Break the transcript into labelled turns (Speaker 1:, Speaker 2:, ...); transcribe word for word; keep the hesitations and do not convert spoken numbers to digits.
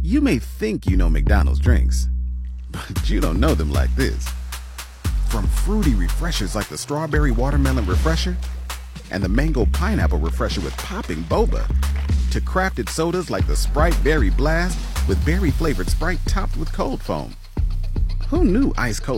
Speaker 1: You may think you know McDonald's drinks, but you don't know them like this. From fruity refreshers like the Strawberry Watermelon Refresher and the Mango Pineapple Refresher with popping boba, to crafted sodas like the Sprite Berry Blast with berry-flavored Sprite topped with cold foam. Who knew ice cold